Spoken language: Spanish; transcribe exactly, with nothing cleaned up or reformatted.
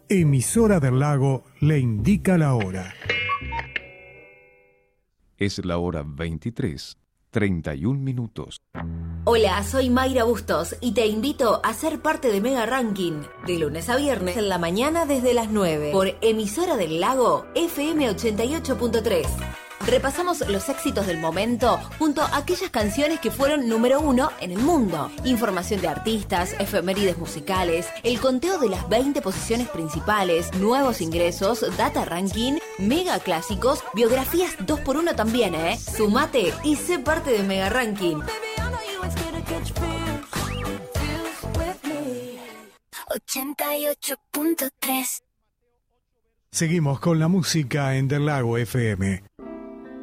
Emisora del Lago le indica la hora. Es la hora veintitrés, treinta y un minutos. Hola, soy Mayra Bustos y te invito a ser parte de Mega Ranking de lunes a viernes en la mañana desde las nueve por Emisora del Lago F M ochenta y ocho punto tres. Repasamos los éxitos del momento junto a aquellas canciones que fueron número uno en el mundo. Información de artistas, efemérides musicales, el conteo de las veinte posiciones principales, nuevos ingresos, data ranking, mega clásicos, biografías dos por uno también, ¿eh? Sumate y sé parte de Mega Ranking. ochenta y ocho punto tres. Seguimos con la música en Del Lago F M.